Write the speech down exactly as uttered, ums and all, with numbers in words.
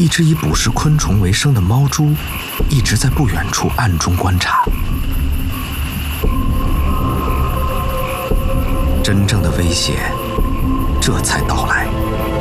一只以捕食昆虫为生的猫猪一直在不远处暗中观察。真正的威胁这才到来。